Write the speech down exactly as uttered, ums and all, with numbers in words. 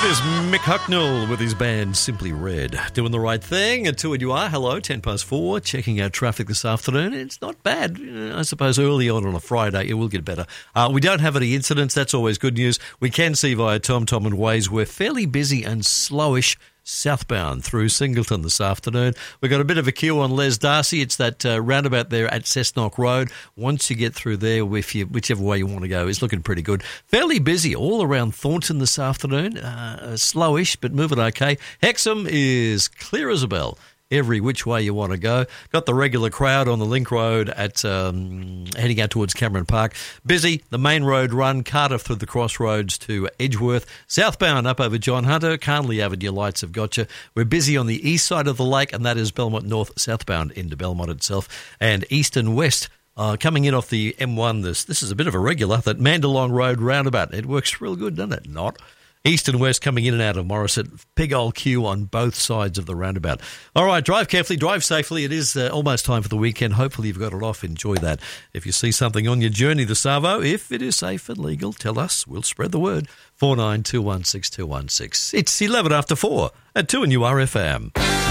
is Mick Hucknall with his band Simply Red. Doing the right thing. And to it you are. Hello, ten past four. Checking out traffic this afternoon. It's not bad. I suppose early on on a Friday it will get better. Uh, we don't have any incidents. That's always good news. We can see via TomTom and Waze we're fairly busy and slowish southbound through Singleton this afternoon. We've got a bit of a queue on Les Darcy. It's that uh, roundabout there at Cessnock Road. Once you get through there, if you, whichever way you want to go, it's looking pretty good. Fairly busy all around Thornton this afternoon. Uh, slowish, but moving okay. Hexham is clear as a bell. Every which way you want to go. Got the regular crowd on the Link Road at um, heading out towards Cameron Park. Busy, the main road run, Cardiff through the crossroads to Edgeworth. Southbound up over John Hunter. Carnley Avenue lights have got you. We're busy on the east side of the lake, and that is Belmont North, southbound into Belmont itself. And east and west, uh, coming in off the M one, this, this is a bit of a regular, that Mandalong Road roundabout. It works real good, doesn't it? Not. East and west coming in and out of Morisset. Big old queue on both sides of the roundabout. All right, drive carefully, drive safely. It is uh, almost time for the weekend. Hopefully you've got it off. Enjoy that. If you see something on your journey to Savo, if it is safe and legal, tell us. We'll spread the word. four nine two one six two one six. It's eleven after four at two and U R F M.